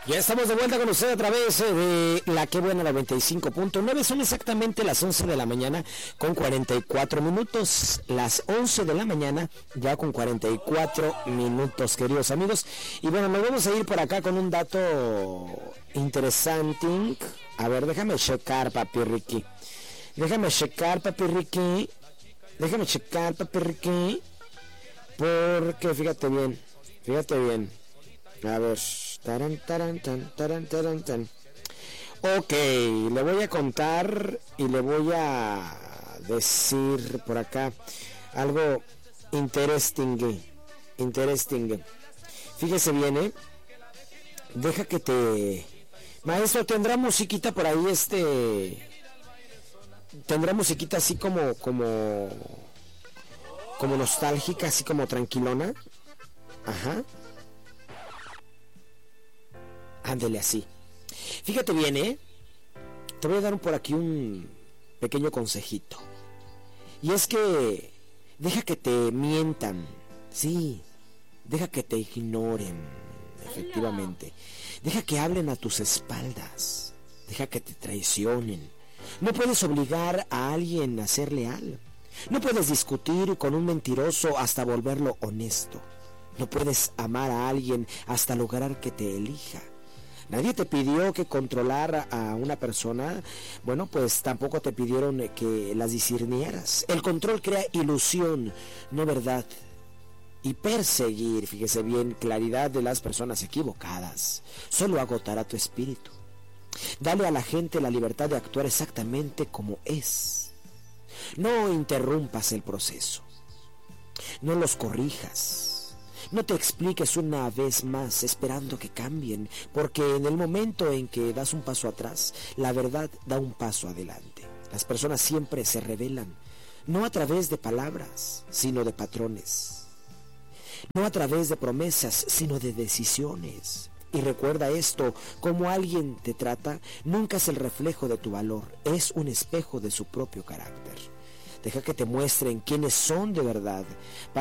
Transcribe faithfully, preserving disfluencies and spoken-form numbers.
Ya estamos de vuelta con usted a través de la Que Buena noventa y cinco punto nueve. Son exactamente las once de la mañana con cuarenta y cuatro minutos. Las once de la mañana ya con cuarenta y cuatro minutos, queridos amigos. Y bueno, nos vamos a ir por acá con un dato interesante. A ver, déjame checar, papi Ricky. Déjame checar, papi Ricky. Déjame checar, papi Ricky. Porque fíjate bien, fíjate bien. A ver... Taran, taran, tan, taran, taran, tan. Ok, le voy a contar y le voy a decir por acá algo interesting, interesting. Fíjese bien, ¿eh? Deja que te... Maestro, ¿tendrá musiquita por ahí este... ¿Tendrá musiquita así como, como... como nostálgica, así como tranquilona? Ajá. Ándele así. Fíjate bien, ¿eh? Te voy a dar por aquí un pequeño consejito. Y es que deja que te mientan. Sí, deja que te ignoren. Efectivamente. Deja que hablen a tus espaldas. Deja que te traicionen. No puedes obligar a alguien a ser leal. No puedes discutir con un mentiroso hasta volverlo honesto. No puedes amar a alguien hasta lograr que te elija. Nadie te pidió que controlara a una persona. Bueno, pues tampoco te pidieron que las discernieras. El control crea ilusión, no verdad. Y perseguir, fíjese bien, claridad de las personas equivocadas, solo agotará tu espíritu. Dale a la gente la libertad de actuar exactamente como es. No interrumpas el proceso. No los corrijas. No te expliques una vez más esperando que cambien, porque en el momento en que das un paso atrás, la verdad da un paso adelante. Las personas siempre se revelan, no a través de palabras, sino de patrones. No a través de promesas, sino de decisiones. Y recuerda esto, como alguien te trata, nunca es el reflejo de tu valor, es un espejo de su propio carácter. Deja que te muestren quiénes son de verdad.